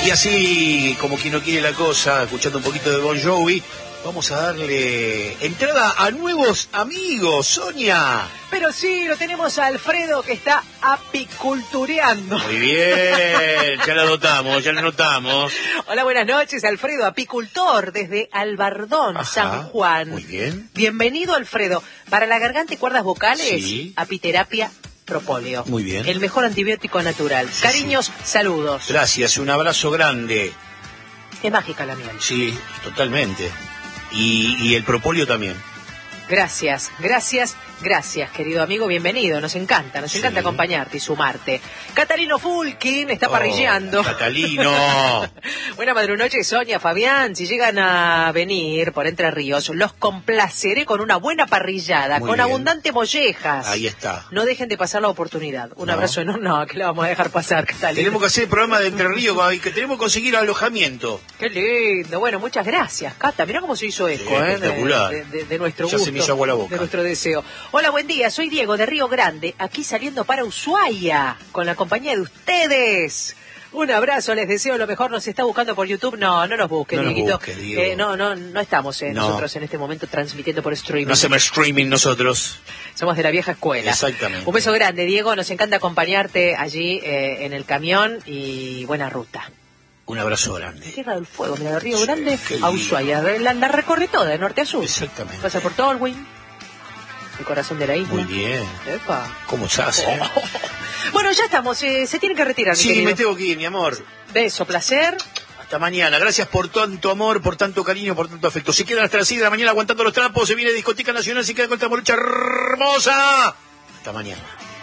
Y así, como quien no quiere la cosa, escuchando un poquito de Bon Jovi, vamos a darle entrada a nuevos amigos, Sonia. Pero sí, lo tenemos a Alfredo, que está apicultureando. Muy bien, ya lo notamos. Hola, buenas noches, Alfredo, apicultor desde Albardón, Ajá, San Juan. muy bien. Bienvenido, Alfredo. Para la garganta y cuerdas vocales, Sí. apiterapia propóleo. Muy bien. El mejor antibiótico natural. Sí, Cariños, saludos. Gracias, un abrazo grande. Es mágica la miel. Sí, totalmente. Y el propóleo también. Gracias, querido amigo, bienvenido, nos encanta acompañarte y sumarte. Catalino Fulkin está parrilleando. Catalino. Buena madrunoche, Sonia, Fabián, si llegan a venir por Entre Ríos, los complaceré con una buena parrillada, Muy con bien. abundante mollejas. Ahí está. No dejen de pasar la oportunidad. Un abrazo enorme, no, que la vamos a dejar pasar, Catalino. Tenemos que hacer el programa de Entre Ríos, que tenemos que conseguir alojamiento. Qué lindo, bueno, muchas gracias, Cata, mirá cómo se hizo eco, espectacular. de nuestro Ya gusto. se me hizo agua la boca. De nuestro deseo. Hola, buen día, soy Diego de Río Grande, aquí saliendo para Ushuaia, con la compañía de ustedes. Un abrazo, les deseo lo mejor. Nos está buscando por YouTube. No nos busquen, No nos Dieguito. busque, Diego. No estamos nosotros en este momento transmitiendo por streaming. No hacemos streaming nosotros. Somos de la vieja escuela. Exactamente. Un beso grande, Diego. Nos encanta acompañarte allí en el camión y buena ruta. Un abrazo grande. Tierra del Fuego, mira, de Río Sí, Grande qué lindo. a Ushuaia. La recorre toda, de norte a sur. Exactamente. Pasa por Tolwyn, el corazón de la isla. Muy bien. Epa. ¿Cómo se hace? Bueno, ya estamos. Se tiene que retirar, mi Sí, querido. me tengo que ir, mi amor. Beso, placer. Hasta mañana. Gracias por tanto amor, por tanto cariño, por tanto afecto. Se quedan hasta las 6 de la mañana aguantando los trapos. Se viene Discoteca Nacional. Se queda con esta morocha hermosa. Hasta mañana.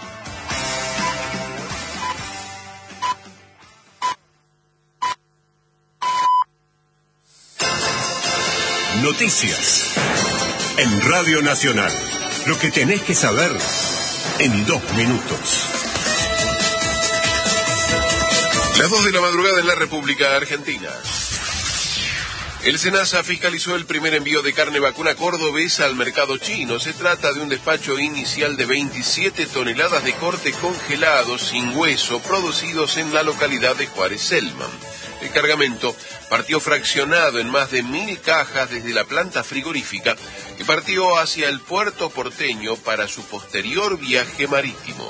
Noticias en Radio Nacional. Lo que tenés que saber en 2 minutos. Las 2 de la madrugada en la República Argentina. El SENASA fiscalizó el primer envío de carne vacuna cordobesa al mercado chino. Se trata de un despacho inicial de 27 toneladas de corte congelado sin hueso producidos en la localidad de Juárez Selman. El cargamento partió fraccionado en más de 1000 cajas desde la planta frigorífica y partió hacia el puerto porteño para su posterior viaje marítimo.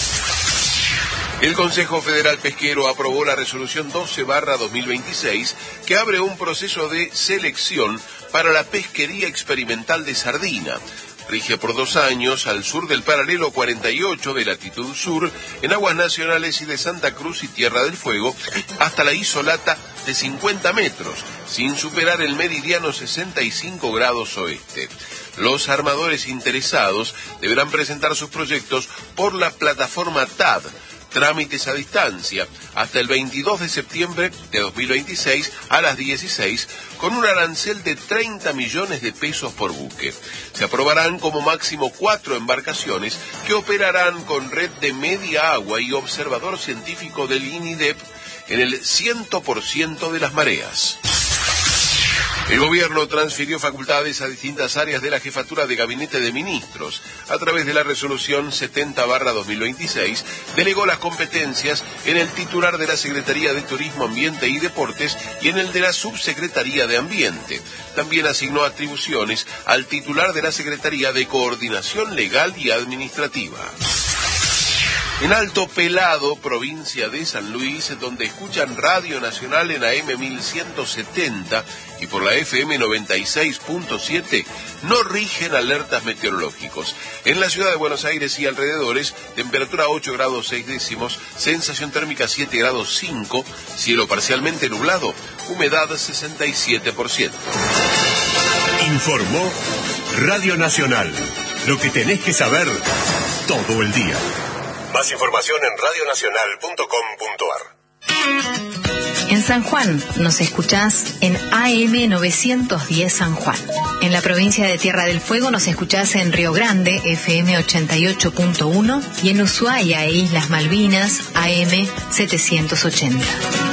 El Consejo Federal Pesquero aprobó la resolución 12/2026 que abre un proceso de selección para la pesquería experimental de sardina. Rige por 2 años al sur del paralelo 48 de latitud sur, en aguas nacionales y de Santa Cruz y Tierra del Fuego, hasta la isolata de 50 metros, sin superar el meridiano 65 grados oeste. Los armadores interesados deberán presentar sus proyectos por la plataforma TAD, trámites a distancia, hasta el 22 de septiembre de 2026 a las 16, con un arancel de 30 millones de pesos por buque. Se aprobarán como máximo 4 embarcaciones que operarán con red de media agua y observador científico del INIDEP en el 100% de las mareas. El gobierno transfirió facultades a distintas áreas de la Jefatura de Gabinete de Ministros. A través de la resolución 70/2026, delegó las competencias en el titular de la Secretaría de Turismo, Ambiente y Deportes y en el de la Subsecretaría de Ambiente. También asignó atribuciones al titular de la Secretaría de Coordinación Legal y Administrativa. En Alto Pelado, provincia de San Luis, donde escuchan Radio Nacional en AM 1170 y por la FM 96.7, no rigen alertas meteorológicos. En la ciudad de Buenos Aires y alrededores, temperatura 8 grados 6 décimos, sensación térmica 7 grados 5, cielo parcialmente nublado, humedad 67%. Informó Radio Nacional. Lo que tenés que saber todo el día. Más información en radionacional.com.ar. En San Juan nos escuchás en AM 910 San Juan. En la provincia de Tierra del Fuego nos escuchás en Río Grande, FM 88.1, y en Ushuaia e Islas Malvinas, AM 780.